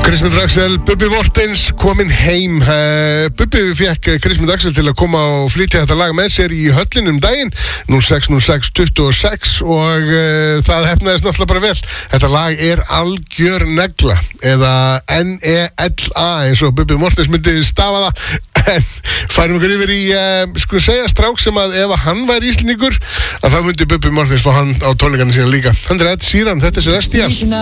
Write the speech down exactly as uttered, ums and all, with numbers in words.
Kristmund Axel, Bubbi Mortens kominn heim. uh, Bubbi fekk Kristmund Axel til að koma og flytja þetta lag með sér í höllinum daginn núll sex núll sex tuttugu og sex og uh, það hefnaðist náttúrulega bara vel. Þetta lag er algjör negla eða N E L A eins og Bubbi Mortens myndi stafa það. En færum okkur yfir í uh, sko segja strák sem að ef að hann væri Íslendingur að þá myndi Bubbi Mortens fá hann á tónleikarnir sína líka. Hann er Ed Sheeran, þetta er Celestial.